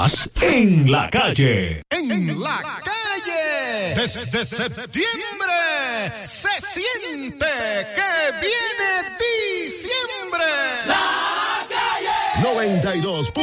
Estás en la calle. En la calle. Desde septiembre se siente que viene diciembre. La calle 92.